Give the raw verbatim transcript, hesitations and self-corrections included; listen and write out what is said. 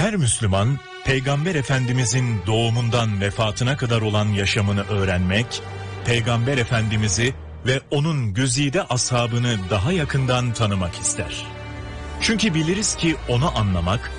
Her Müslüman, Peygamber Efendimizin doğumundan vefatına kadar olan yaşamını öğrenmek, Peygamber Efendimiz'i ve onun güzide ashabını daha yakından tanımak ister. Çünkü biliriz ki onu anlamak,